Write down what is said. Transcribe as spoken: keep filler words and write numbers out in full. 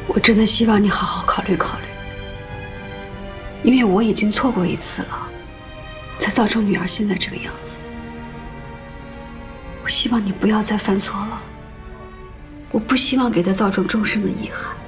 我真的希望你好好考虑考虑，因为我已经错过一次了，才造成女儿现在这个样子。我希望你不要再犯错了，我不希望给她造成终身的遗憾。